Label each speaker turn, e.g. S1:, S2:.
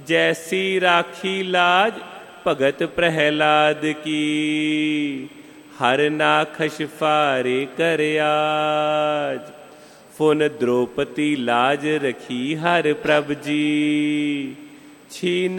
S1: जैसी राखी लाज भगत प्रहलाद की, हर नाखश फारे कर आज। फुन द्रौपदी लाज रखी हर प्रभ जी, छीन